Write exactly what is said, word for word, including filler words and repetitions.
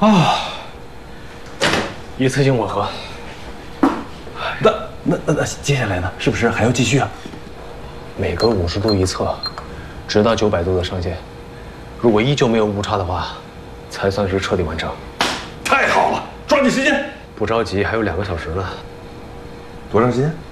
啊，一次性吻合。那那那那接下来呢？是不是还要继续啊？每隔五十度一测，直到九百度的上限。如果依旧没有误差的话，才算是彻底完成。 太好了，抓紧时间。 不着急，还有两个小时呢。 多长时间？